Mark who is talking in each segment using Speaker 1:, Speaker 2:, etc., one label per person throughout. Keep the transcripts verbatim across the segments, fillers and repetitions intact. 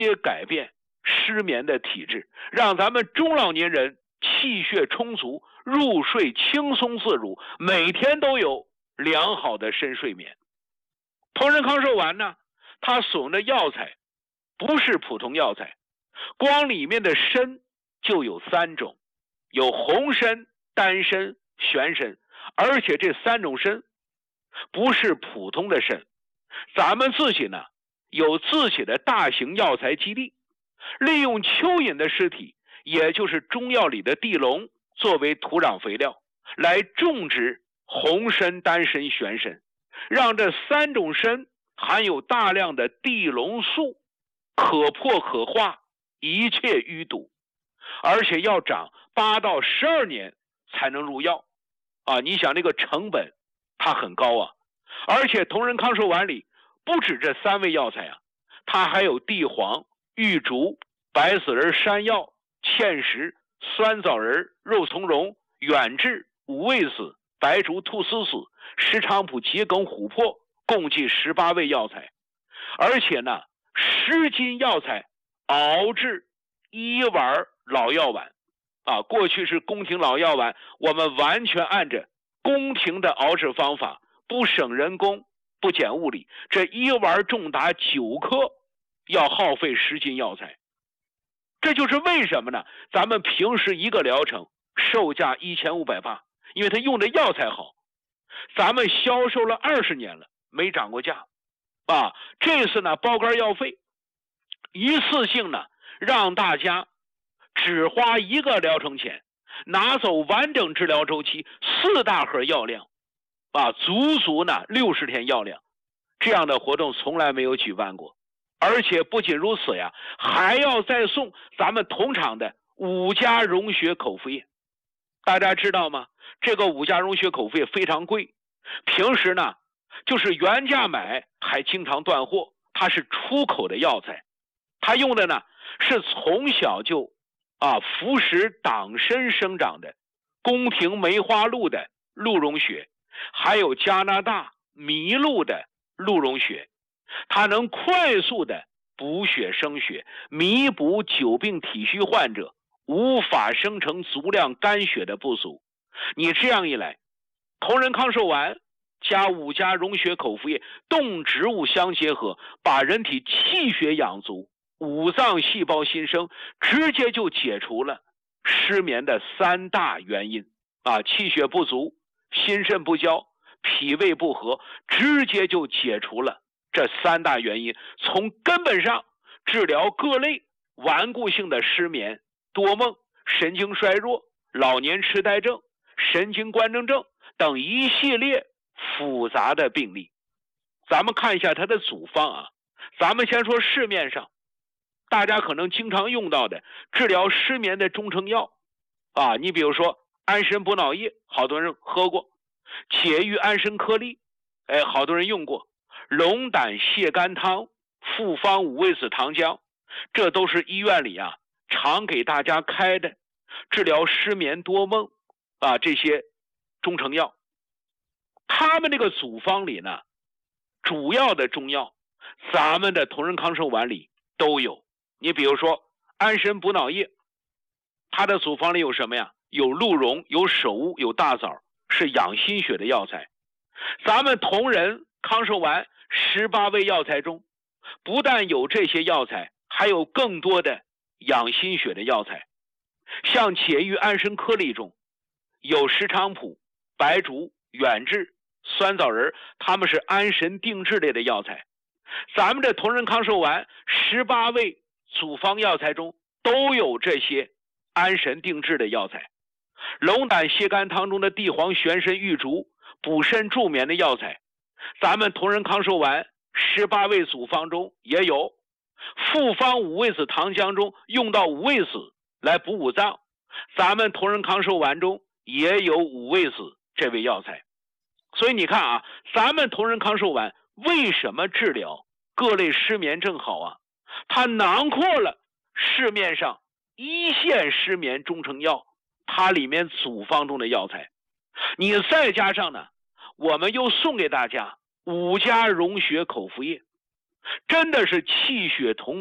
Speaker 1: 接改变失眠的体质，让咱们中老年人气血充足，入睡轻松自如，每天都有良好的深睡眠。同仁康寿丸呢，它所用的药材不是普通药材，光里面的参就有三种，有红参、丹参、玄参，而且这三种参不是普通的参，咱们自己呢有自己的大型药材基地，利用蚯蚓的尸体，也就是中药里的地龙，作为土壤肥料，来种植红参、丹参、玄参，让这三种参含有大量的地龙素，可破可化，一切淤堵，而且要长八到十二年才能入药啊！你想这个成本它很高啊，而且同仁康寿丸里不止这三味药材啊，它还有地黄、玉竹、白子仁山药、芡实、酸枣仁、肉苁蓉、远志、五味子、白术、菟丝子、石菖蒲、桔梗、琥珀，共计十八味药材。而且呢，十斤药材熬制一碗老药丸啊，过去是宫廷老药丸，我们完全按着宫廷的熬制方法，不省人工，不减物力，这一丸重达九克，要耗费十斤药材。这就是为什么呢？咱们平时一个疗程售价一千五百八，因为它用的药材好，咱们销售了二十年了，没涨过价啊。这次呢，包干药费，一次性呢，让大家只花一个疗程钱，拿走完整治疗周期四大盒药量啊，足足呢六十天药量。这样的活动从来没有举办过，而且不仅如此呀，还要再送咱们同厂的五加溶血口服液。大家知道吗？这个五加溶血口服液非常贵，平时呢就是原价买还经常断货，它是出口的药材，它用的呢是从小就啊服食党参生长的宫廷梅花鹿的鹿茸血，还有加拿大麋鹿的鹿茸血，它能快速的补血生血，弥补久病体虚患者无法生成足量肝血的不足。你这样一来，同仁康寿丸加五加溶血口服液，动植物相结合，把人体气血养足，五脏细胞新生，直接就解除了失眠的三大原因啊，气血不足、心肾不交、脾胃不和，直接就解除了这三大原因，从根本上治疗各类顽固性的失眠、多梦、神经衰弱、老年痴呆症、神经官能症等一系列复杂的病例。咱们看一下它的组方啊，咱们先说市面上大家可能经常用到的治疗失眠的中成药啊，你比如说安神补脑液，好多人喝过；解郁安神颗粒，哎，好多人用过；龙胆泻肝汤、复方五味子糖浆，这都是医院里啊常给大家开的治疗失眠多梦啊这些中成药。他们这个组方里呢，主要的中药咱们的同仁康寿丸里都有。你比如说安神补脑液，它的组方里有什么呀？有鹿茸、有首乌、有大枣，是养心血的药材。咱们同仁康寿丸十八味药材中，不但有这些药材，还有更多的养心血的药材。像解郁安神颗粒中有石菖蒲、白术、远志、酸枣仁，它们是安神定志类的药材。咱们的同仁康寿丸十八味组方药材中都有这些安神定志的药材。龙胆泻肝汤中的地黄、玄参、玉竹，补肾助眠的药材，咱们同仁康寿丸十八味组方中也有。复方五味子糖浆中用到五味子来补五脏，咱们同仁康寿丸中也有五味子这味药材。所以你看啊，咱们同仁康寿丸为什么治疗各类失眠症好啊？它囊括了市面上一线失眠中成药，它里面组方中的药材，你再加上呢，我们又送给大家五加溶血口服液，真的是气血同补，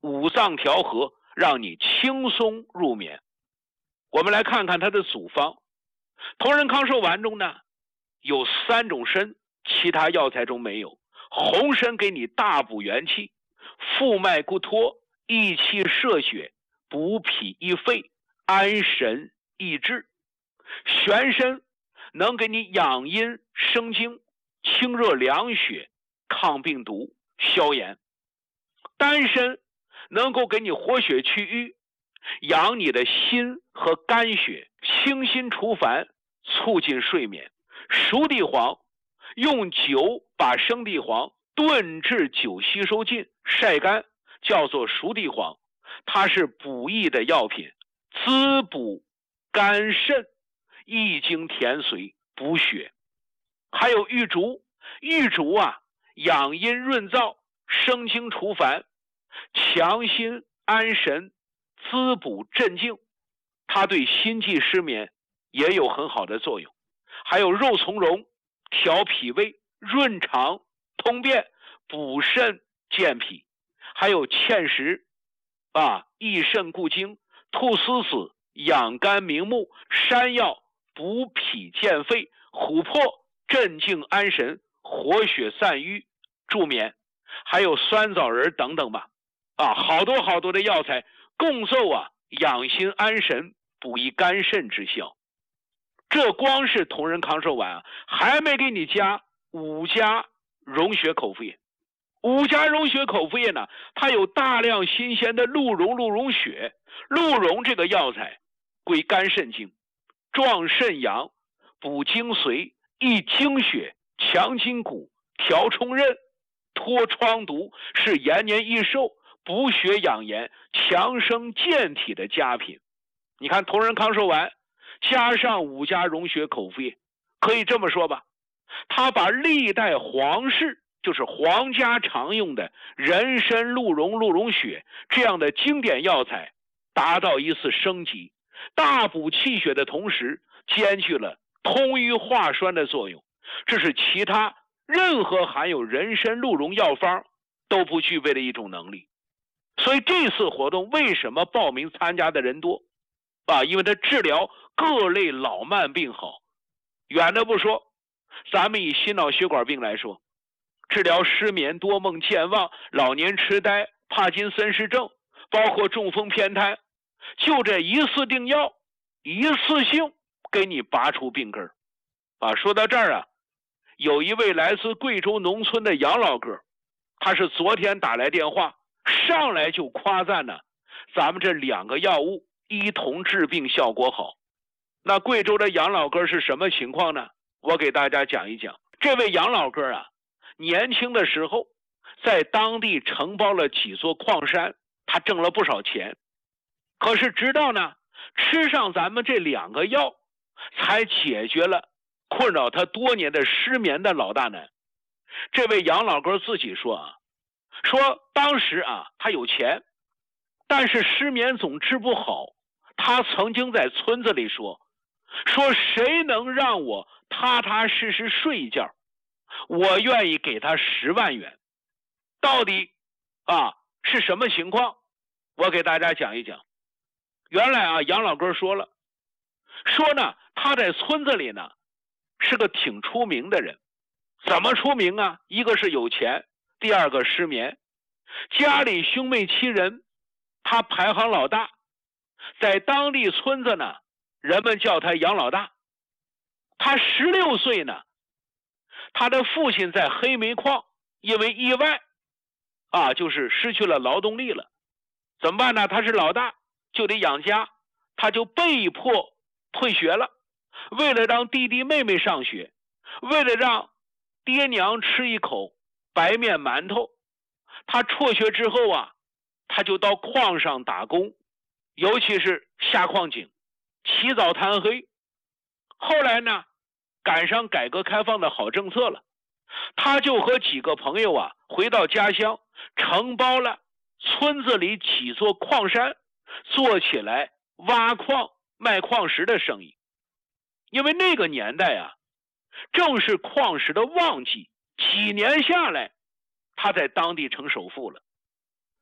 Speaker 1: 五脏调和，让你轻松入眠。我们来看看它的组方。同仁康寿丸中呢，有三种参，其他药材中没有。红参给你大补元气，复脉固脱，益气摄血，补脾益肺，安神益智。玄参能给你养阴生津，清热凉血，抗病毒，消炎。丹参能够给你活血祛瘀，养你的心和肝血，清心除烦，促进睡眠。熟地黄用酒把生地黄炖至酒吸收尽，晒干，叫做熟地黄，它是补益的药品，滋补肝肾，益精填髓，补血。还有玉竹，玉竹啊，养阴润燥，生津除烦，强心安神，滋补镇静，它对心悸失眠也有很好的作用。还有肉苁蓉，调脾胃，润肠通便，补肾健脾。还有芡实啊，益肾固精，菟丝子养肝明目，山药补脾健肺，琥珀镇静安神，活血散瘀，助眠。还有酸枣仁等等吧，啊，好多好多的药材共奏啊，养心安神，补益肝肾之效。这光是同仁康寿丸啊，还没给你加五加溶血口服液。五加溶血口服液呢，它有大量新鲜的鹿茸、鹿茸血。鹿茸这个药材归肝肾经，壮肾阳，补精髓，益精血，强筋骨，调冲任，脱疮毒，是延年益寿，补血养颜，强身健体的佳品。你看同仁康寿丸加上五加溶血口服液，可以这么说吧，他把历代皇室，就是皇家常用的人参、鹿茸、鹿茸血这样的经典药材达到一次升级，大补气血的同时兼具了通瘀化栓的作用，这是其他任何含有人参、鹿茸药方都不具备的一种能力。所以这次活动为什么报名参加的人多啊？因为它治疗各类老慢病好。远的不说，咱们以心脑血管病来说，治疗失眠、多梦、健忘、老年痴呆、帕金森氏症，包括中风偏瘫，就这一次定药，一次性给你拔出病根啊。说到这儿啊，有一位来自贵州农村的杨老哥，他是昨天打来电话，上来就夸赞呢、啊，咱们这两个药物一同治病效果好。那贵州的杨老哥是什么情况呢？我给大家讲一讲。这位杨老哥啊，年轻的时候在当地承包了几座矿山，他挣了不少钱。可是直到呢吃上咱们这两个药，才解决了困扰他多年的失眠的老大难。这位杨老哥自己说啊，说当时啊他有钱，但是失眠总治不好。他曾经在村子里说说谁能让我踏踏实实睡一觉，我愿意给他十万元。到底啊是什么情况？我给大家讲一讲。原来啊杨老哥说了，说呢他在村子里呢是个挺出名的人。怎么出名啊？一个是有钱，第二个失眠。家里兄妹七人，他排行老大，在当地村子呢人们叫他杨老大。他十六岁呢，他的父亲在黑煤矿因为意外啊就是失去了劳动力了。怎么办呢？他是老大，就得养家，他就被迫退学了。为了让弟弟妹妹上学，为了让爹娘吃一口白面馒头，他辍学之后啊，他就到矿上打工，尤其是下矿井，起早贪黑。后来呢，赶上改革开放的好政策了，他就和几个朋友啊回到家乡，承包了村子里几座矿山，做起来挖矿卖矿石的生意。因为那个年代啊正是矿石的旺季，几年下来他在当地成首富了。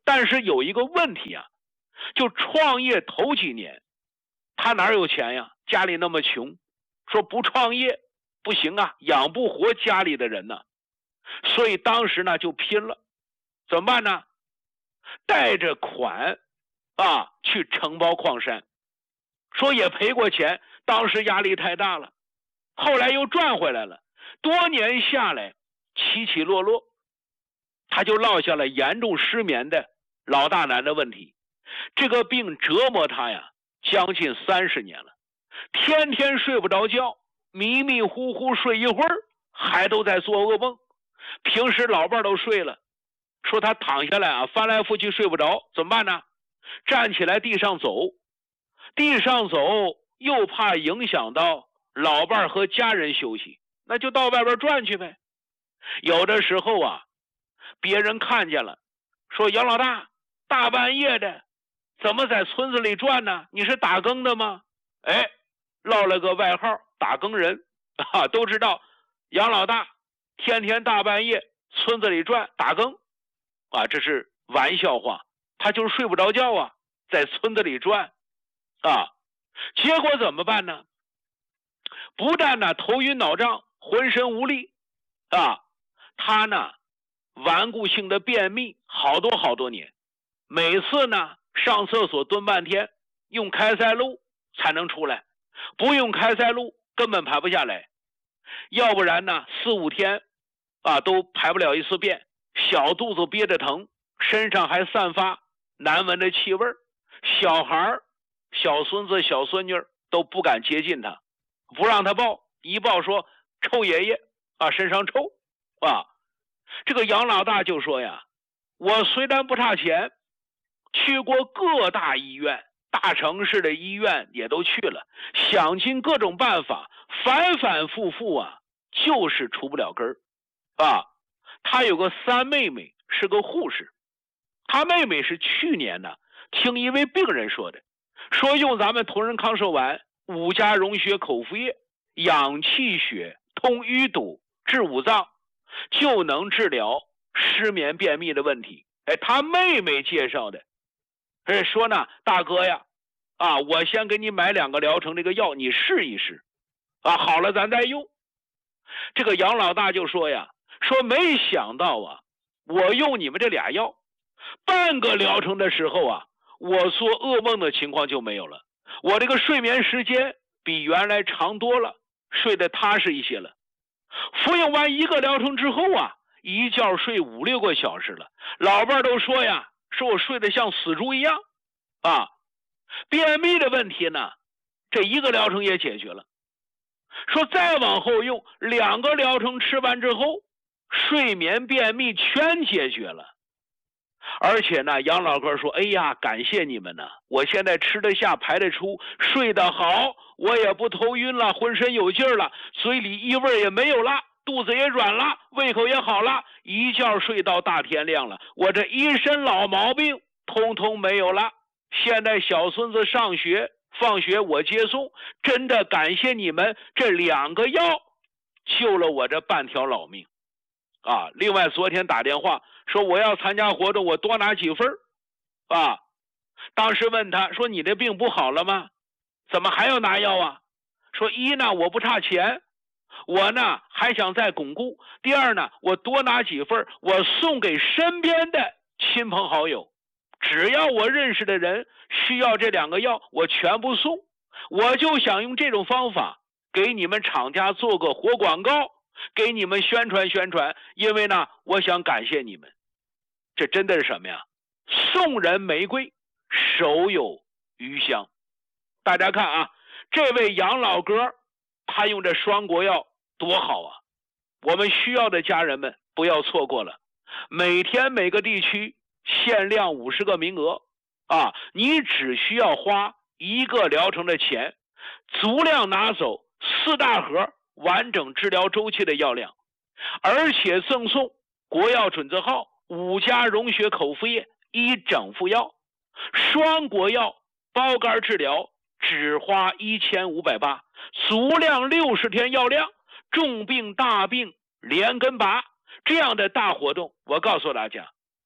Speaker 1: 但是有一个问题啊，就创业头几年，他哪有钱呀？家里那么穷，说不创业不行啊，养不活家里的人呢。所以当时呢就拼了，怎么办呢？带着款啊去承包矿山，说也赔过钱，当时压力太大了，后来又赚回来了，多年下来起起落落，他就落下了严重失眠的老大难的问题。这个病折磨他呀将近三十年了，天天睡不着觉，迷迷糊糊睡一会儿还都在做噩梦。平时老伴都睡了，说他躺下来啊翻来覆去睡不着，怎么办呢？站起来地上走，地上走又怕影响到老伴和家人休息，那就到外边转去呗。有的时候啊别人看见了，说杨老大大半夜的怎么在村子里转呢？你是打更的吗？哎，落了个外号打更人啊，都知道杨老大天天大半夜村子里转打更啊，这是玩笑话，他就是睡不着觉啊，在村子里转啊。结果怎么办呢？不但呢头晕脑胀，浑身无力啊，他呢顽固性的便秘好多好多年，每次呢上厕所蹲半天，用开塞露才能出来，不用开塞露根本排不下来，要不然呢四五天啊都排不了一次便，小肚子憋着疼，身上还散发难闻的气味，小孩小孙子小孙女都不敢接近他，不让他抱，一抱说臭爷爷啊，身上臭啊。这个杨老大就说呀，我虽然不差钱，去过各大医院，大城市的医院也都去了，想尽各种办法，反反复复啊，就是出不了根儿啊。他有个三妹妹是个护士，他妹妹是去年呢听一位病人说的，说用咱们同仁康寿丸五加溶血口服液养气血通淤堵治五脏，就能治疗失眠便秘的问题。哎，他妹妹介绍的，哎，说呢大哥呀啊，我先给你买两个疗程这个药，你试一试啊，好了咱再用。这个杨老大就说呀，说没想到啊，我用你们这俩药半个疗程的时候啊，我做噩梦的情况就没有了，我这个睡眠时间比原来长多了，睡得踏实一些了。服用完一个疗程之后啊，一觉睡五六个小时了，老伴都说呀，说我睡得像死猪一样啊。便秘的问题呢，这一个疗程也解决了，说再往后用两个疗程吃完之后，睡眠便秘全解决了。而且呢杨老哥说，哎呀感谢你们呢，我现在吃得下排得出，睡得好，我也不头晕了，浑身有劲儿了，嘴里异味也没有了，肚子也软了，胃口也好了，一觉睡到大天亮了，我这一身老毛病通通没有了。现在小孙子上学放学我接送，真的感谢你们，这两个药救了我这半条老命啊。另外昨天打电话说我要参加活动，我多拿几份啊。当时问他说你的病不好了吗？怎么还要拿药啊？说一呢我不差钱，我呢还想再巩固，第二呢我多拿几份，我送给身边的亲朋好友，只要我认识的人需要这两个药我全部送。我就想用这种方法给你们厂家做个活广告，给你们宣传宣传，因为呢我想感谢你们。这真的是什么呀？送人玫瑰手有余香。大家看啊，这位杨老哥他用这双国药多好啊，我们需要的家人们不要错过了。每天每个地区限量五十个名额啊，你只需要花一个疗程的钱，足量拿走四大盒完整治疗周期的药量，而且赠送国药准字号五加溶血口服液一整副药，双国药包干治疗只花一千五百八，足量六十天药量，重病大病连根拔。这样的大活动我告诉大家，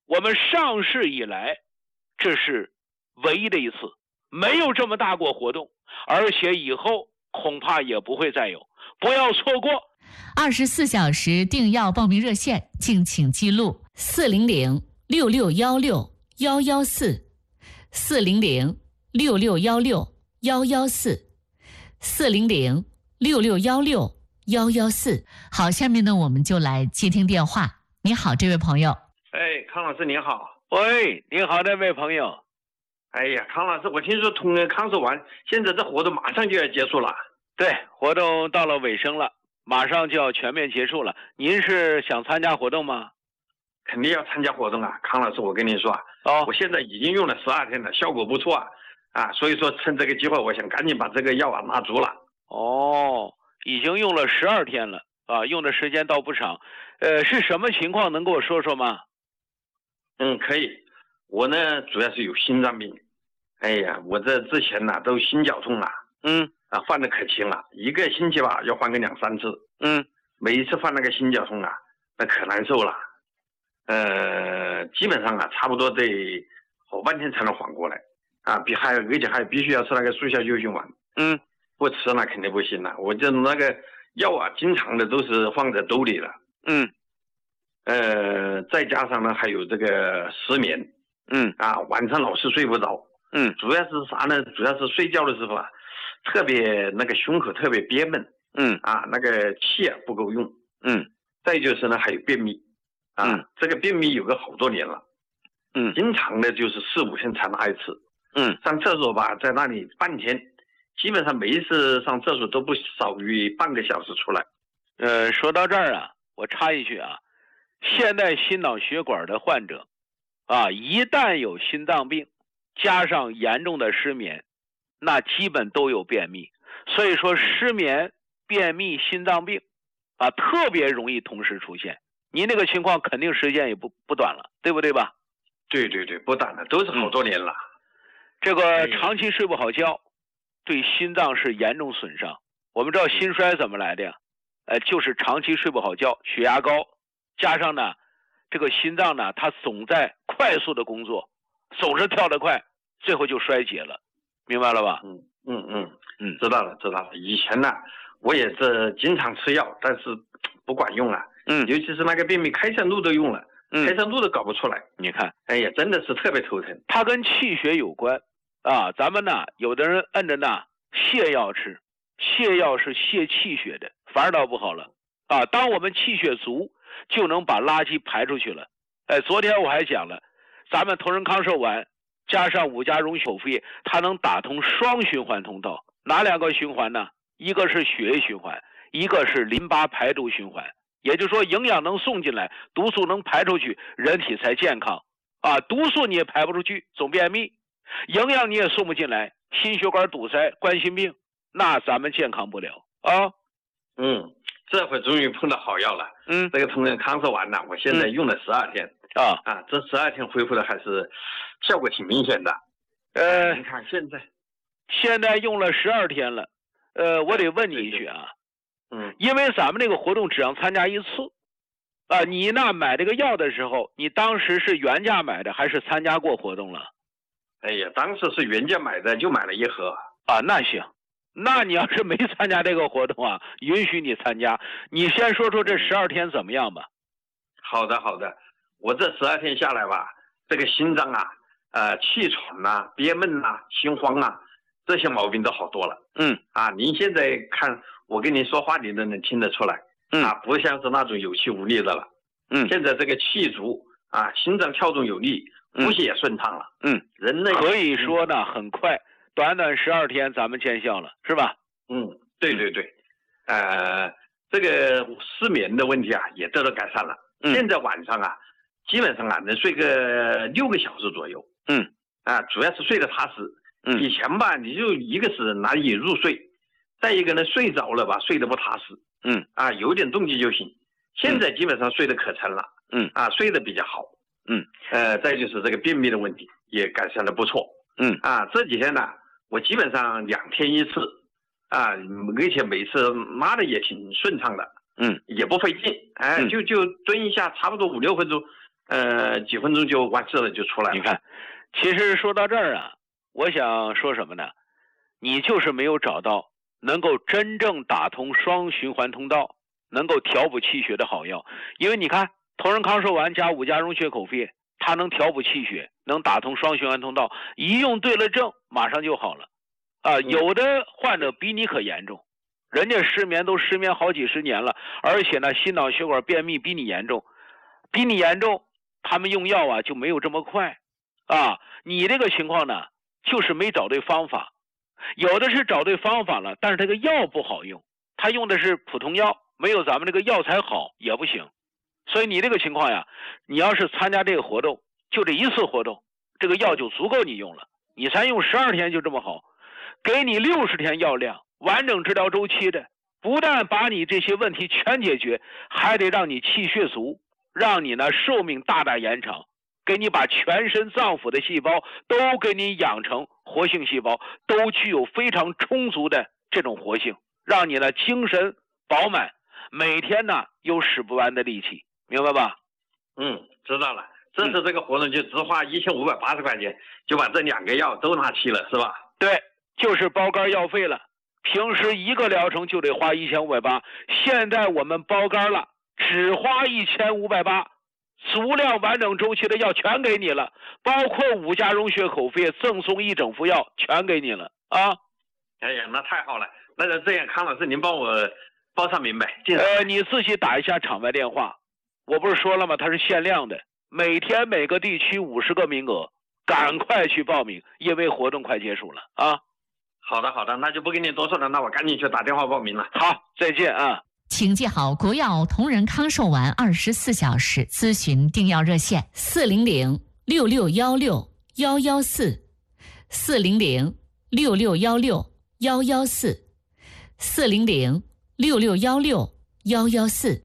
Speaker 1: 我们上市以来，这是唯一的一次，没有这么大过活动，而且以后恐怕也不会再有，不要错过。
Speaker 2: 二十四小时订药报名热线，敬请记录：四零零六六幺六幺幺四，四零零六六幺六幺幺四，四零零六六幺六幺幺四。好，下面呢，我们就来接听电话。你好，这位朋友。
Speaker 3: 哎，康老师您好。
Speaker 1: 喂，你好，这位朋友。
Speaker 3: 哎呀，康老师，我听说通仁康寿丸现在这活动马上就要结束了。
Speaker 1: 对，活动到了尾声了，马上就要全面结束了。您是想参加活动吗？
Speaker 3: 肯定要参加活动啊，康老师，我跟您说啊，
Speaker 1: 哦，
Speaker 3: 我现在已经用了十二天了，效果不错啊，啊，所以说趁这个机会，我想赶紧把这个药啊拿足了。
Speaker 1: 哦，已经用了十二天了啊，用的时间倒不长。呃，是什么情况？能跟我说说吗？
Speaker 3: 嗯，可以。我呢，主要是有心脏病。哎呀，我这之前呢都心绞痛啊，
Speaker 1: 嗯，
Speaker 3: 啊犯的可轻了，一个星期吧要换个两三次。
Speaker 1: 嗯，
Speaker 3: 每一次犯那个心绞痛啊，那可难受了。呃，基本上啊，差不多得好半天才能缓过来啊，比还有而且还必须要吃那个速效救心丸。
Speaker 1: 嗯，
Speaker 3: 不吃那肯定不行了。我这那个药啊，经常的都是放在兜里了。
Speaker 1: 嗯，
Speaker 3: 呃，再加上呢，还有这个失眠。
Speaker 1: 嗯，
Speaker 3: 啊，晚上老是睡不着。
Speaker 1: 嗯，
Speaker 3: 主要是啥呢？主要是睡觉的时候啊，特别那个胸口特别憋闷。
Speaker 1: 嗯，
Speaker 3: 啊，那个气啊不够用。
Speaker 1: 嗯，
Speaker 3: 再就是呢，还有便秘。啊，
Speaker 1: 嗯，
Speaker 3: 这个便秘有个好多年了。
Speaker 1: 嗯，
Speaker 3: 经常的就是四五天才拉一次。
Speaker 1: 嗯，
Speaker 3: 上厕所吧，在那里半天，基本上每一次上厕所都不少于半个小时出来。
Speaker 1: 呃，说到这儿啊，我插一句啊，现代心脑血管的患者啊，一旦有心脏病，加上严重的失眠，那基本都有便秘。所以说，失眠、便秘、心脏病啊，特别容易同时出现。您那个情况肯定时间也不不短了，对不对吧？
Speaker 3: 对对对，不短了，都是好多年了。嗯、
Speaker 1: 这个长期睡不好觉，对心脏是严重损伤。我们知道心衰怎么来的呀？呃，就是长期睡不好觉，血压高，加上呢，这个心脏呢，它总在快速的工作，总是跳得快，最后就衰竭了，明白了吧？
Speaker 3: 嗯嗯嗯
Speaker 1: 嗯，
Speaker 3: 知道了知道了。以前呢，我也是经常吃药，但是不管用啊。嗯，尤其是那个便秘，开塞露都用了，嗯，开塞露都搞不出来。
Speaker 1: 你看，
Speaker 3: 哎呀，真的是特别头疼。
Speaker 1: 它跟气血有关啊。咱们呢，有的人摁着呢泻药吃，泻药是泻气血的，反而倒不好了啊。当我们气血足，就能把垃圾排出去了。哎，昨天我还讲了，咱们同仁康寿丸加上五加荣口服液，它能打通双循环通道。哪两个循环呢？一个是血液循环，一个是淋巴排毒循环。也就是说，营养能送进来，毒素能排出去，人体才健康啊。毒素你也排不出去，总便秘；营养你也送不进来，心血管堵塞、冠心病，那咱们健康不了啊。
Speaker 3: 嗯，这回终于碰到好药了。
Speaker 1: 嗯，
Speaker 3: 这个同仁康寿丸呢，我现在用了十二天。
Speaker 1: 嗯、啊
Speaker 3: 啊，这十二天恢复的还是效果挺明显的。
Speaker 1: 呃，
Speaker 3: 你看现在，
Speaker 1: 现在用了十二天了。呃，我得问你一句啊。
Speaker 3: 嗯，
Speaker 1: 因为咱们这个活动只让参加一次，啊，你那买这个药的时候，你当时是原价买的还是参加过活动了？
Speaker 3: 哎呀，当时是原价买的，就买了一盒。
Speaker 1: 啊，那行，那你要是没参加这个活动啊，允许你参加。你先说说这十二天怎么样吧？
Speaker 3: 好的，好的，我这十二天下来吧，这个心脏啊，呃，气喘呐、啊、憋闷呐、啊、心慌啊，这些毛病都好多了。
Speaker 1: 嗯，
Speaker 3: 啊，您现在看。我跟你说话，你都能听得出来，嗯啊，不像是那种有气无力的了，嗯，现在这个气足啊，心脏跳动有力，呼吸也顺畅了，嗯，人呢
Speaker 1: 可以说呢很快，短短十二天咱们见效了，是吧？
Speaker 3: 嗯，对对对，呃，这个失眠的问题啊也得到改善了，嗯，现在晚上啊，基本上啊能睡个六个小时左右，嗯，啊，主要是睡得踏实，嗯，以前吧你就一个是难以入睡。再一个呢，睡着了吧，睡得不踏实，嗯，啊，有点动静就醒。现在基本上睡得可沉了，嗯，啊，睡得比较好，嗯，呃，再就是这个便秘的问题也改善得不错，嗯，啊，这几天呢，我基本上两天一次，啊，而且每次拉的也挺顺畅的，嗯，也不费劲，哎，就就蹲一下，差不多五六分钟， 呃，几分钟就完事了，就出来了。
Speaker 1: 你看，其实说到这儿啊，我想说什么呢？你就是没有找到能够真正打通双循环通道，能够调补气血的好药。因为你看，同仁康寿丸加五加溶血口服液，它能调补气血，能打通双循环通道，一用对了症，马上就好了。啊，有的患者比你可严重，人家失眠都失眠好几十年了，而且呢，心脑血管便秘比你严重，比你严重，他们用药啊就没有这么快。啊，你这个情况呢，就是没找对方法。有的是找对方法了，但是这个药不好用，他用的是普通药，没有咱们这个药材好也不行。所以你这个情况呀，你要是参加这个活动，就这一次活动，这个药就足够你用了，你才用十二天就这么好，给你六十天药量，完整治疗周期的，不但把你这些问题全解决，还得让你气血足，让你呢寿命大大延长，给你把全身脏腑的细胞都给你养成活性细胞，都具有非常充足的这种活性，让你呢精神饱满，每天呢有使不完的力气，明白吧？
Speaker 3: 嗯，知道了。这次这个活动就只花一千五百八十块钱，就把这两个药都拿齐了，是吧？
Speaker 1: 对，就是包干药费了。平时一个疗程就得花一千五百八，现在我们包干了，只花一千五百八。足量完整周期的药全给你了，包括五加溶血口服液赠送一整副药全给你了啊！
Speaker 3: 哎呀，那太好了，那就这样，康老师您帮我报上名呗。
Speaker 1: 呃，你自己打一下场外电话，我不是说了吗？它是限量的，每天每个地区五十个名额，赶快去报名，因为活动快结束了啊！
Speaker 3: 好的好的，那就不跟你多说了，那我赶紧去打电话报名了。
Speaker 1: 好，再见啊！
Speaker 2: 请记好国药同仁康寿丸二十四小时咨询订药热线：四零零六六幺六幺幺四，四零零六六幺六幺幺四，四零零六六幺六幺幺四。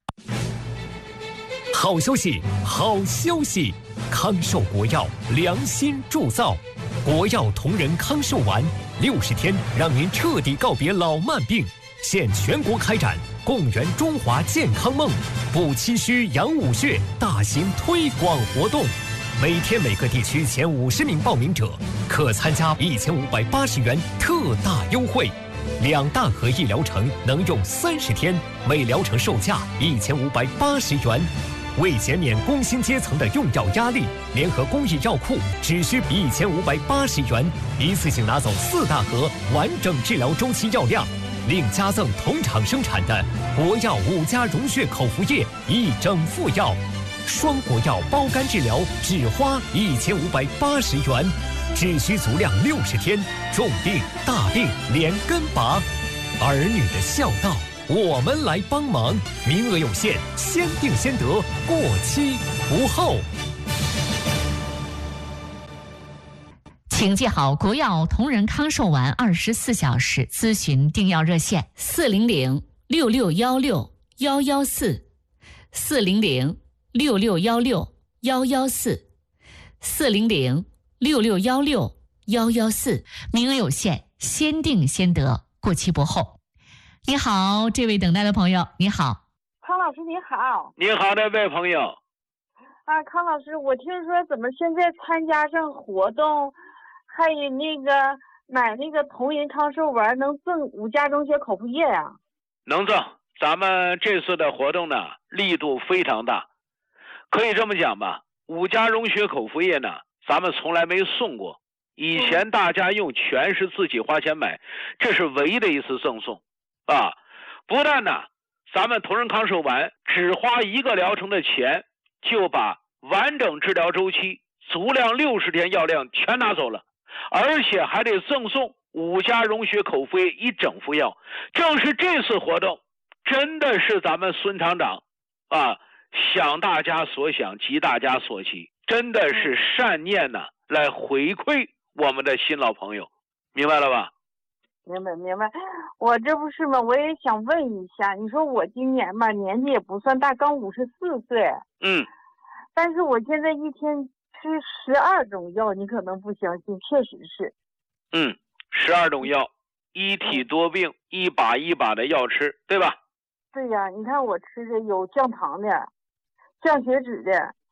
Speaker 4: 好消息，好消息！康寿国药良心铸造，国药同仁康寿丸六十天，让您彻底告别老慢病。现全国开展共圆中华健康梦、补气虚养五血大型推广活动，每天每个地区前五十名报名者可参加一千五百八十元特大优惠，两大合一疗程能用三十天，每疗程售价一千五百八十元。为减免工薪阶层的用药压力，联合公益药库只需一千五百八十元，一次性拿走四大盒完整治疗周期药量。另加赠同厂生产的国药五加溶血口服液一整副药，双国药包干治疗只花一千五百八十元，只需足量六十天，重病大病连根拔。儿女的孝道，我们来帮忙，名额有限，先定先得，过期不候。
Speaker 2: 请记好国药同仁康寿丸二十四小时咨询订药热线：四零零六六幺六幺幺四，四零零六六幺六幺幺四，四零零六六幺六幺幺四。名额有限，先订先得，过期不候。你好，这位等待的朋友，你好。
Speaker 5: 康老师你好。
Speaker 1: 你好，这位朋友。
Speaker 5: 啊，康老师，我听说怎么现在参加上活动，还有那个买那个同仁康寿丸能赠五加溶血口服液呀、啊？
Speaker 1: 能赠。咱们这次的活动呢，力度非常大，可以这么讲吧，五加溶血口服液呢，咱们从来没送过。以前大家用全是自己花钱买，这是唯一的一次赠送啊！不但呢，咱们同仁康寿丸只花一个疗程的钱，就把完整治疗周期、足量六十天药量全拿走了，而且还得赠送五加溶血口服液一整副药。正是这次活动，真的是咱们孙厂长啊，想大家所想，急大家所急，真的是善念呢、啊，来回馈我们的新老朋友，明白了吧？
Speaker 5: 明白明白，我这不是嘛，我也想问一下，你说我今年吧年纪也不算大，刚五十四岁，
Speaker 1: 嗯，
Speaker 5: 但是我现在一天吃十二种药，你可能不相信，确实是，
Speaker 1: 嗯，十二种药，一体多病，一把一把的药吃，对吧？
Speaker 5: 对呀，你看我吃的有降糖的、降血脂的、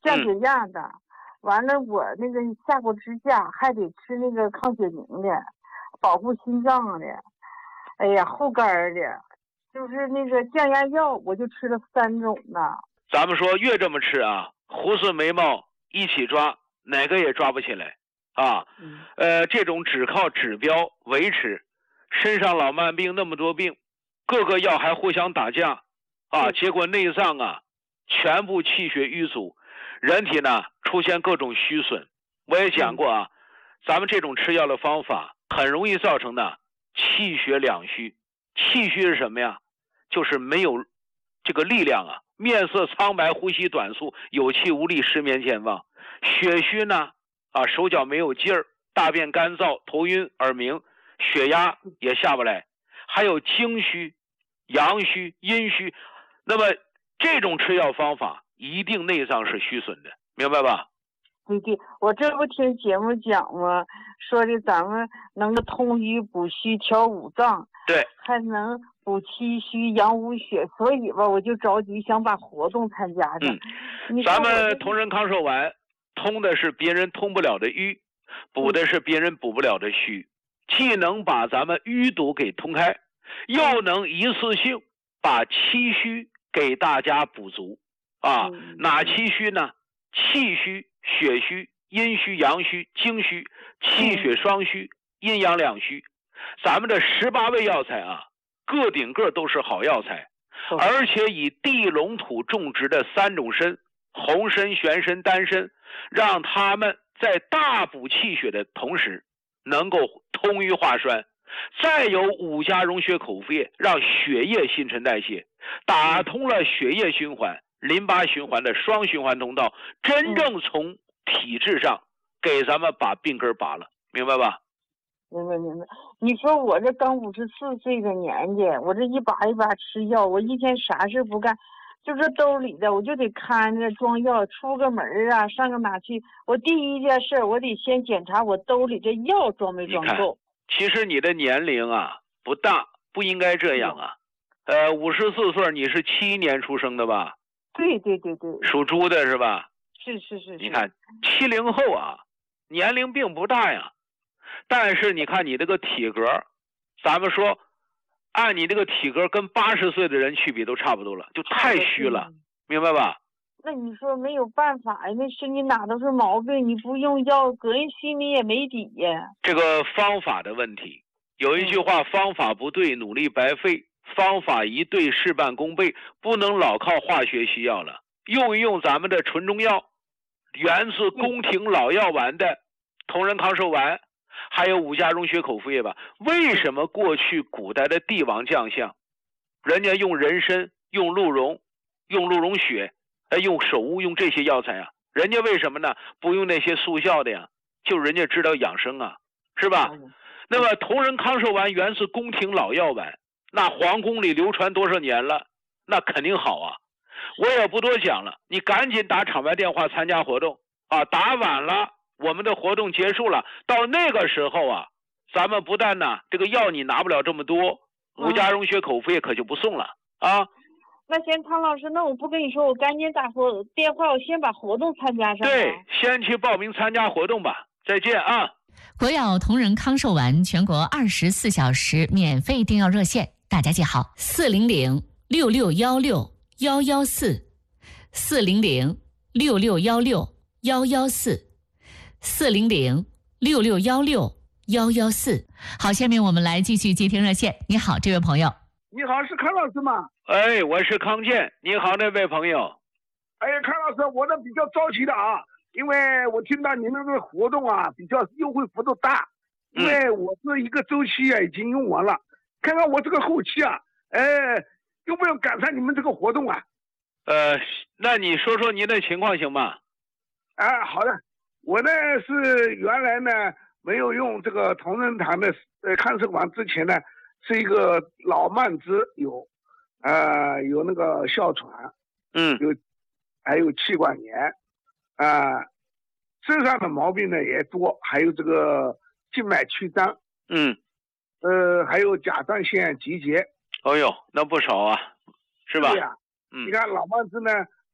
Speaker 5: 降血压的。嗯、完了，我那个下过支架，还得吃那个抗血凝的，保护心脏的。哎呀，护肝的，就是那个降压药，我就吃了三种呢。
Speaker 1: 咱们说越这么吃啊，胡子眉毛一起抓，哪个也抓不起来啊。嗯、呃，这种只靠指标维持，身上老慢病那么多病，各个药还互相打架啊，结果内脏啊全部气血瘀阻，人体呢出现各种虚损。我也讲过啊，咱们这种吃药的方法很容易造成呢气血两虚。气虚是什么呀？就是没有这个力量啊，面色苍白，呼吸短促，有气无力，失眠健忘。血虚呢啊，手脚没有劲儿，大便干燥，头晕耳鸣，血压也下不来。还有精虚、阳虚、阴虚。那么这种吃药方法一定内脏是虚损的，明白吧？
Speaker 5: 对对，我这不听节目讲吗？说的咱们能够通瘀补虚调五脏，
Speaker 1: 对，
Speaker 5: 还能补气虚养五血，所以吧，我就着急想把活动参加上。
Speaker 1: 嗯，咱们同仁康寿丸通的是别人通不了的瘀，补的是别人补不了的虚，既能把咱们淤堵给通开，又能一次性把气虚给大家补足啊。嗯、哪气虚呢？气虚、血虚、阴虚、阳虚、精虚、气血双虚、阴阳两虚。咱们这十八味药材啊，个顶个都是好药材，而且以地龙土种植的三种参，红参、玄参、丹参，让他们在大补气血的同时能够通瘀化栓，再有五加溶血口服液，让血液新陈代谢，打通了血液循环、淋巴循环的双循环通道，真正从体质上给咱们把病根拔了，明白吧？
Speaker 5: 明白明白。你说我这刚五十四岁的年纪，我这一把一把吃药，我一天啥事不干，就这兜里的我就得看着装药，出个门啊，上个哪去，我第一件事我得先检查我兜里这药装没装够。
Speaker 1: 其实你的年龄啊不大，不应该这样啊。呃，五十四岁，你是七一年出生的吧？
Speaker 5: 对对对对。
Speaker 1: 属猪的是吧？
Speaker 5: 是是是。
Speaker 1: 你看七零后啊，年龄并不大呀，但是你看你这个体格，咱们说，按你这个体格跟八十岁的人去比都差不多了，就太虚了，明白吧？
Speaker 5: 那你说没有办法呀，那身体哪都是毛病，你不用药，个人心里也没底呀。
Speaker 1: 这个方法的问题，有一句话，方法不对，努力白费。方法一对，事半功倍，不能老靠化学西药了，用一用咱们的纯中药，源自宫廷老药丸的同仁康寿丸，还有五加溶血口服液吧。为什么过去古代的帝王将相，人家用人参、用鹿茸、用鹿茸血，呃，用首乌、用这些药材啊？人家为什么呢？不用那些速效的呀？就人家知道养生啊，是吧？那么同仁康寿丸源自宫廷老药丸。那皇宫里流传多少年了，那肯定好啊。我也不多讲了，你赶紧打场外电话参加活动啊！打晚了，我们的活动结束了，到那个时候啊，咱们不但呢这个药你拿不了这么多，五加溶血口服液可就不送了啊。
Speaker 5: 那行，汤老师，那我不跟你说，我赶紧打活电话，我先把活动参加上。
Speaker 1: 对，先去报名参加活动吧。再见啊！
Speaker 2: 国药同仁康寿丸全国二十四小时免费订药热线。大家记好，四零零六六幺六幺幺四，四零零六六幺六幺幺四，四零零六六幺六幺幺四。好，下面我们来继续接听热线。你好，这位朋友。
Speaker 6: 你好，是康老师吗？
Speaker 1: 哎，我是康健。你好，那位朋友。
Speaker 6: 哎，康老师，我这比较着急的啊，因为我听到你们的活动啊，比较优惠幅度大，因为我这一个周期啊已经用完了。嗯，看看我这个后期啊，哎，用不用赶上你们这个活动啊？
Speaker 1: 呃，那你说说您的情况行吗？
Speaker 6: 啊，好的，我呢是原来呢没有用这个同仁堂的呃康寿丸之前呢，是一个老慢支，有，呃有那个哮喘，
Speaker 1: 嗯，
Speaker 6: 有还有气管炎，啊、呃，身上的毛病呢也多，还有这个静脉曲张，
Speaker 1: 嗯。
Speaker 6: 呃，还有甲状腺结节，
Speaker 1: 哦呦，那不少啊，是吧？
Speaker 6: 对呀、啊，嗯，你看老慢支呢，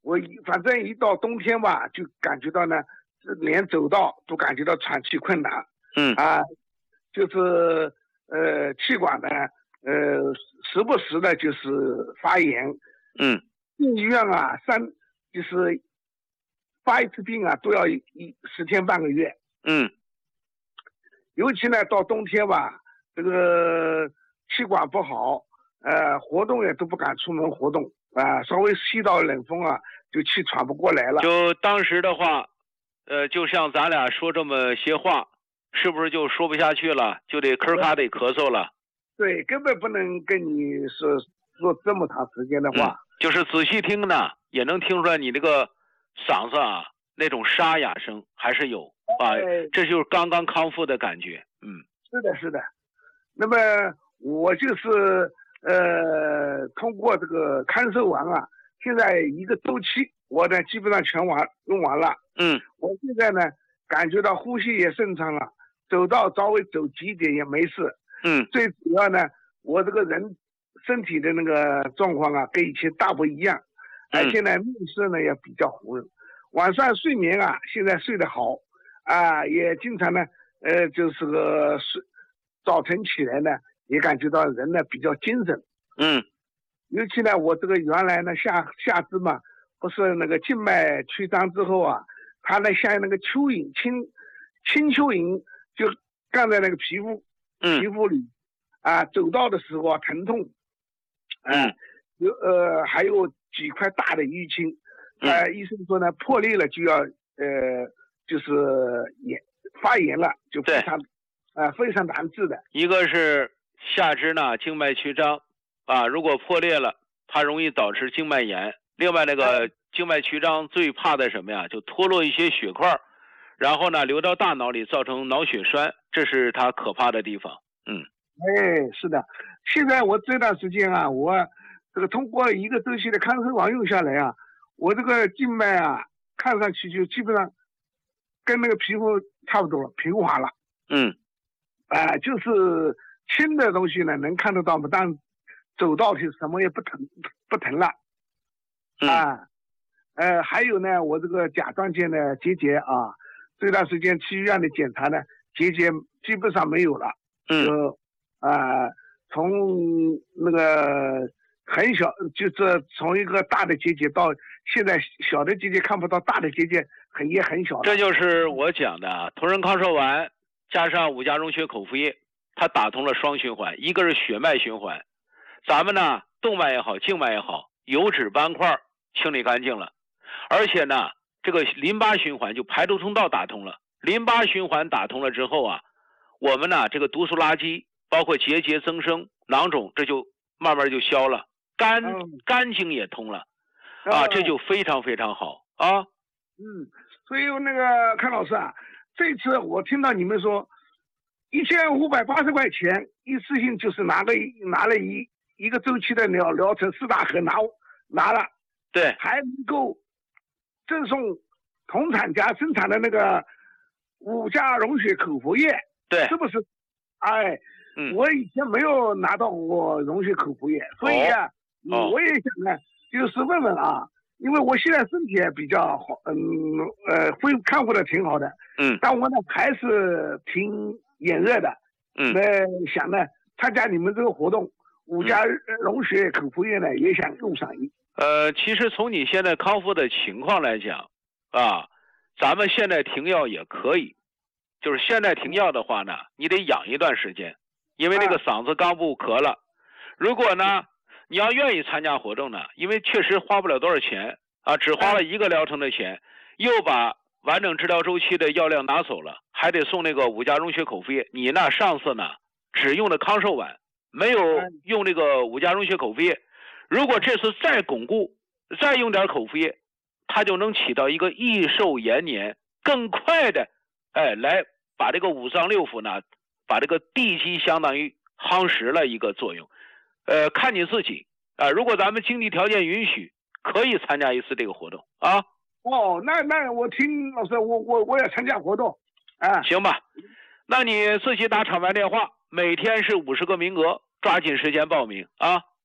Speaker 6: 我一反正一到冬天吧，就感觉到呢，连走道都感觉到喘气困难。
Speaker 1: 嗯
Speaker 6: 啊，就是呃气管呢，呃时不时的就是发炎。
Speaker 1: 嗯，
Speaker 6: 进医院啊，三就是发一次病啊，都要一一十天半个月。
Speaker 1: 嗯，
Speaker 6: 尤其呢到冬天吧，这个气管不好，呃活动也都不敢出门活动啊，稍微吸到冷风啊，就气喘不过来了。
Speaker 1: 就当时的话，呃，就像咱俩说这么些话，是不是就说不下去了，就得咳咔得咳嗽了？
Speaker 6: 对，根本不能跟你说说这么长时间的话。
Speaker 1: 嗯，就是仔细听呢，也能听出来你这个嗓子啊，那种沙哑声还是有啊，
Speaker 6: 哎、
Speaker 1: 这就是刚刚康复的感觉。嗯，
Speaker 6: 是的，是的。那么我就是呃，通过这个康寿丸啊，现在一个周期我呢基本上全完用完了。
Speaker 1: 嗯，
Speaker 6: 我现在呢感觉到呼吸也顺畅了，走道稍微走急一点也没事。
Speaker 1: 嗯，
Speaker 6: 最主要呢，我这个人身体的那个状况啊，跟以前大不一样，而且呢面色呢也比较红润，晚上睡眠啊现在睡得好啊，也经常呢呃就是个睡早晨起来呢也感觉到人呢比较精神。
Speaker 1: 嗯，
Speaker 6: 尤其呢我这个原来呢下下肢嘛，不是那个静脉曲张之后啊，它呢像那个蚯蚓青青蚯蚓就干在那个皮肤。
Speaker 1: 嗯，
Speaker 6: 皮肤里啊，走道的时候啊疼痛，
Speaker 1: 嗯，
Speaker 6: 有呃还有几块大的淤青，呃、嗯、医生说呢破裂了就要呃就是炎发炎了，就非常啊、呃、非常难治的。
Speaker 1: 一个是下肢呢静脉曲张啊，如果破裂了，它容易导致静脉炎。另外那个静脉曲张最怕的什么呀？就脱落一些血块。然后呢，流到大脑里，造成脑血栓，这是它可怕的地方。嗯，
Speaker 6: 哎，是的。现在我这段时间啊，我这个通过一个周期的康寿丸用下来啊，我这个静脉啊，看上去就基本上跟那个皮肤差不多了，平滑了。
Speaker 1: 嗯，
Speaker 6: 啊、呃，就是轻的东西呢能看得到嘛，但走到去什么也不疼不疼了。啊，
Speaker 1: 嗯、
Speaker 6: 呃，还有呢，我这个甲状腺的结节啊。这段时间去医院的检查呢，结节基本上没有了。
Speaker 1: 嗯，
Speaker 6: 就啊、呃，从那个很小，就是从一个大的结节到现在小的结节看不到，大的结节很也很小了。
Speaker 1: 这就是我讲的同仁康寿丸加上五加溶血口服液，它打通了双循环，一个是血脉循环，咱们呢动脉也好，静脉也好，油脂斑块清理干净了，而且呢。这个淋巴循环就排毒通道打通了，淋巴循环打通了之后啊，我们呢这个毒素垃圾，包括结节增生、囊肿，这就慢慢就消了，肝、嗯、肝经也通了，啊，这就非常非常好啊。
Speaker 6: 嗯，所以那个康老师啊，这次我听到你们说一千五百八十块钱一次性就是拿了拿了一一个周期的疗疗程四大盒拿拿了，
Speaker 1: 对，
Speaker 6: 还能够。赠送同厂家生产的那个五加溶血口服液，
Speaker 1: 对，
Speaker 6: 是不是？哎，
Speaker 1: 嗯，
Speaker 6: 我以前没有拿到过溶血口服液，所以啊，
Speaker 1: 哦、
Speaker 6: 我也想呢，就是问问啊，因为我现在身体也比较好，嗯呃，恢康复的挺好的，
Speaker 1: 嗯，
Speaker 6: 但我呢还是挺炎热的，
Speaker 1: 嗯，
Speaker 6: 那想呢参加你们这个活动，五加溶血口服液呢也想用上一。
Speaker 1: 呃，其实从你现在康复的情况来讲，啊，咱们现在停药也可以，就是现在停药的话呢，你得养一段时间，因为那个嗓子刚不咳了。如果呢，你要愿意参加活动呢，因为确实花不了多少钱啊，只花了一个疗程的钱，又把完整治疗周期的药量拿走了，还得送那个五加溶血口服液。你呢，上次呢只用的康寿丸，没有用这个五加溶血口服液。如果这次再巩固，再用点口服液，它就能起到一个益寿延年、更快的，哎，来把这个五脏六腑呢，把这个地基相当于夯实了一个作用。呃，看你自己啊、呃，如果咱们经济条件允许，可以参加一次这个活动啊。
Speaker 6: 哦，那那我听老师，我我我要参加活动，啊，
Speaker 1: 行吧？那你自己打厂牌电话，每天是五十个名额，抓紧时间报名啊。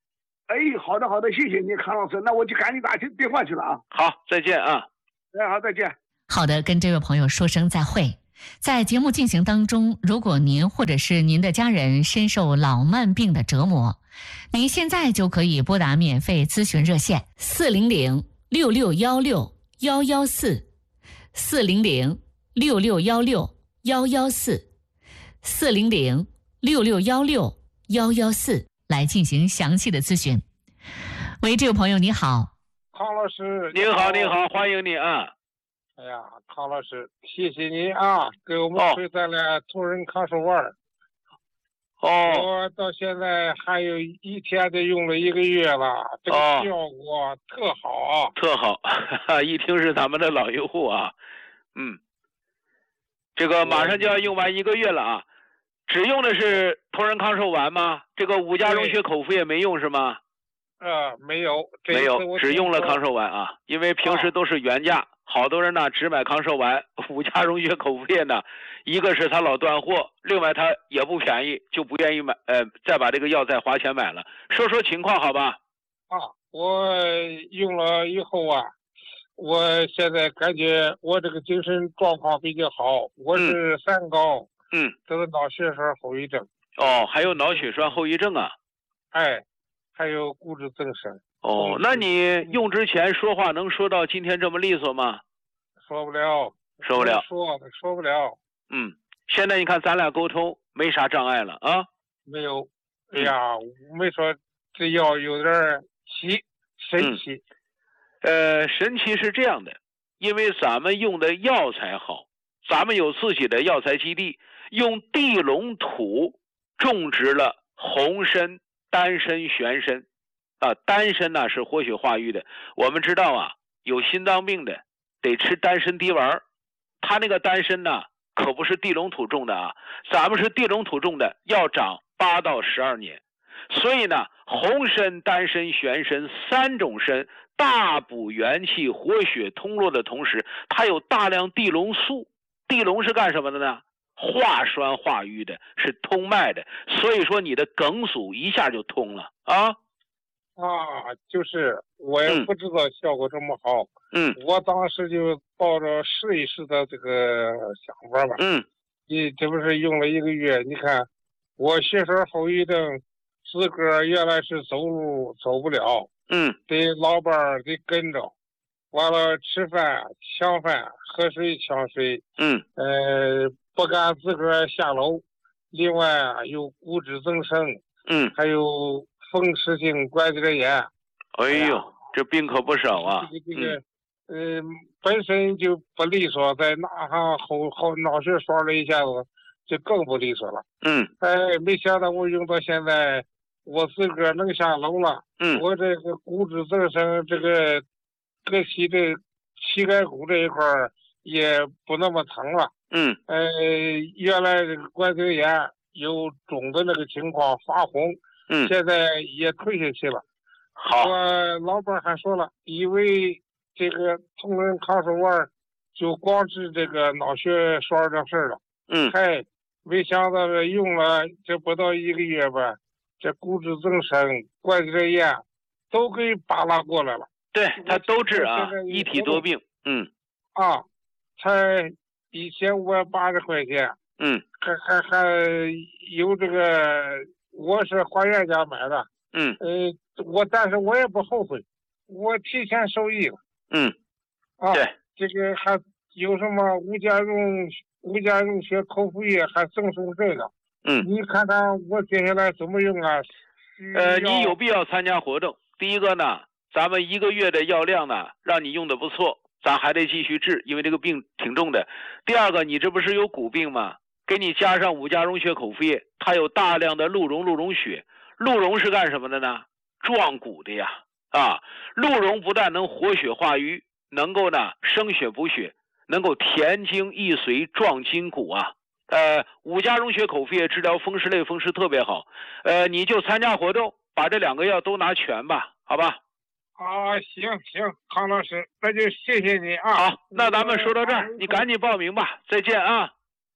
Speaker 6: 哎，好的好的，谢谢你，康老师，那我就赶紧打去电话去了啊。
Speaker 1: 好，再见啊。
Speaker 6: 哎，好，再见。
Speaker 2: 好的，跟这位朋友说声再会。在节目进行当中，如果您或者是您的家人深受老慢病的折磨，您现在就可以拨打免费咨询热线四零零六六幺六幺幺四，四零零六六幺六幺幺四，四零零六六幺六幺幺四来进行详细的咨询。喂，这位朋友你好。
Speaker 7: 康老师，
Speaker 1: 您好，您好，欢迎你啊。
Speaker 7: 哎呀，康老师，谢谢您啊，给我们推荐了同仁康寿丸。
Speaker 1: 哦，
Speaker 7: 我到现在还有一天就用了一个月了，这个效果特好，
Speaker 1: 特好，一听是咱们的老用户啊。嗯，这个马上就要用完一个月了啊。只用的是同仁康寿丸吗？这个五加溶血口服液没用是吗？
Speaker 7: 呃，没有，
Speaker 1: 没有，只用了康寿丸啊，因为平时都是原价。啊，好多人呢只买康寿丸，五加溶血口服液呢，一个是他老断货，另外他也不便宜，就不愿意买，呃，再把这个药再花钱买了。说说情况好吧？
Speaker 7: 啊，我用了以后啊，我现在感觉我这个精神状况比较好，我是三高，
Speaker 1: 嗯，
Speaker 7: 得了脑血栓后遗症。
Speaker 1: 哦，还有脑血栓后遗症啊？
Speaker 7: 哎，还有骨质增生。
Speaker 1: 哦，那你用之前说话能说到今天这么利索吗？
Speaker 7: 说不了，
Speaker 1: 说不了，
Speaker 7: 说说不了。
Speaker 1: 嗯，现在你看咱俩沟通没啥障碍了啊？
Speaker 7: 没有。哎呀，嗯、没说这药有点奇神奇、
Speaker 1: 嗯。呃，神奇是这样的，因为咱们用的药材好，咱们有自己的药材基地，用地龙土种植了红参、丹参、玄参。啊，丹参呢是活血化瘀的。我们知道啊，有心脏病的得吃丹参滴丸，他那个丹参呢可不是地龙土种的啊，咱们是地龙土种的，要长八到十二年。所以呢，红参、丹参、玄参三种参大补元气、活血通络的同时，它有大量地龙素。地龙是干什么的呢？化栓化瘀的，是通脉的。所以说你的梗阻一下就通了啊。
Speaker 7: 啊，就是我也不知道效果这么好，
Speaker 1: 嗯，
Speaker 7: 我当时就抱着试一试的这个想法吧，
Speaker 1: 嗯，
Speaker 7: 你这不是用了一个月，你看我血栓后遗症，自个儿原来是走路走不了，
Speaker 1: 嗯，
Speaker 7: 得老伴儿得跟着，完了吃饭抢饭，喝水抢水，
Speaker 1: 嗯，
Speaker 7: 呃，不敢自个儿下楼，另外有骨质增生，
Speaker 1: 嗯，
Speaker 7: 还有风湿性关节炎。
Speaker 1: 哎呦，哎、这病可不少啊！
Speaker 7: 这个这个，嗯、呃，本身就不利索，再拿上后后脑血栓了一下子，就更不利索了。
Speaker 1: 嗯，
Speaker 7: 哎，没想到我用到现在，我自个儿能下楼了。
Speaker 1: 嗯，
Speaker 7: 我这个骨质增生，这个膈膝这膝盖骨这一块也不那么疼了。
Speaker 1: 嗯，
Speaker 7: 呃，原来这个关节炎有肿的那个情况发红。
Speaker 1: 嗯，
Speaker 7: 现在也退下去了。
Speaker 1: 好，
Speaker 7: 我老板还说了，以为这个同仁康寿丸就光治这个脑血栓的事了。
Speaker 1: 嗯，
Speaker 7: 嗨，没想到这用了这不到一个月吧，这骨质增生、关节炎都给扒拉过来了。
Speaker 1: 对，它都治啊，一体多病。嗯，
Speaker 7: 啊，才一千五百八十块钱。
Speaker 1: 嗯，
Speaker 7: 还还还有这个。我是花园家买的，
Speaker 1: 嗯，
Speaker 7: 呃，我但是我也不后悔，我提前受益了，
Speaker 1: 嗯，
Speaker 7: 啊，
Speaker 1: 对，
Speaker 7: 这个还有什么五加溶五加溶血口服液还赠送这个，
Speaker 1: 嗯，
Speaker 7: 你看看我接下来怎么用啊？
Speaker 1: 呃，你有必要参加活动。第一个呢，咱们一个月的药量呢，让你用的不错，咱还得继续治，因为这个病挺重的。第二个，你这不是有骨病吗？给你加上五加溶血口服液，它有大量的鹿茸鹿茸血。鹿茸是干什么的呢？壮骨的呀！啊，鹿茸不但能活血化瘀，能够呢生血补血，能够填精益髓、壮筋骨啊。呃，五加溶血口服液治疗风湿类风湿特别好。呃，你就参加活动，把这两个药都拿全吧，好吧？
Speaker 7: 啊，行行，康老师，那就谢谢你啊。
Speaker 1: 好，那咱们说到这儿，你赶紧报名吧，再见啊。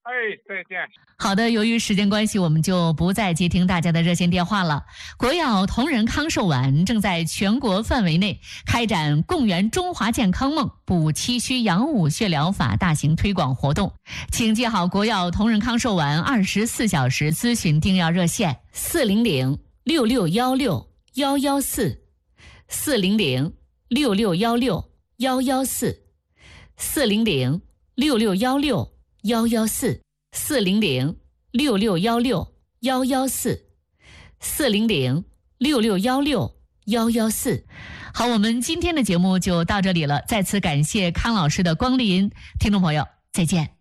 Speaker 7: 哎，再见。
Speaker 2: 好的，由于时间关系，我们就不再接听大家的热线电话了。国药同仁康寿丸正在全国范围内开展共圆中华健康梦、补气虚养五穴疗法大型推广活动，请记好国药同仁康寿丸二十四小时咨询订药热线：四零零六六幺六幺幺四，四零零六六幺六幺幺四，四零零六六幺六幺幺四。四零零六六幺六幺幺四，四零零六六幺六幺幺四。好，我们今天的节目就到这里了，再次感谢康老师的光临，听众朋友再见。